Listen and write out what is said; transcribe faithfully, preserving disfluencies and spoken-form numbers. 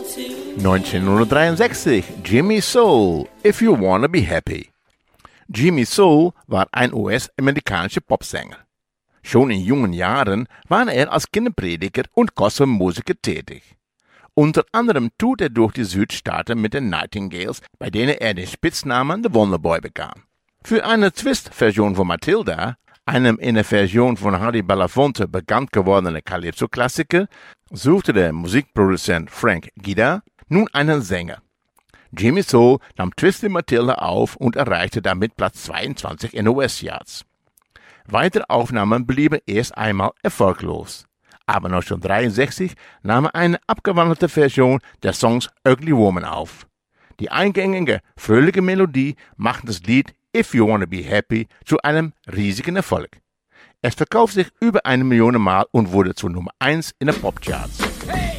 neunzehnhundertdreiundsechzig, Jimmy Soul, If You Wanna Be Happy. Jimmy Soul war ein U S-amerikanischer Popsänger. Schon in jungen Jahren war er als Kinderprediger und Gospelmusiker tätig. Unter anderem tourte er durch die Südstaaten mit den Nightingales, bei denen er den Spitznamen The Wonderboy bekam. Für eine Twist-Version von Matilda, einem in der Version von Harry Belafonte bekannt gewordenen Calypso-Klassiker, suchte der Musikproduzent Frank Guida nun einen Sänger. Jimmy Soul nahm Twisted Matilda auf und erreichte damit Platz zweiundzwanzig in U S-Charts. Weitere Aufnahmen blieben erst einmal erfolglos. Aber neunzehnhundertdreiundsechzig nahm er eine abgewandelte Version der Songs Ugly Woman auf. Die eingängige, fröhliche Melodie macht das Lied If You Wanna Be Happy zu einem riesigen Erfolg. Es verkauft sich über eine Million Mal und wurde zur Nummer eins in den Popcharts.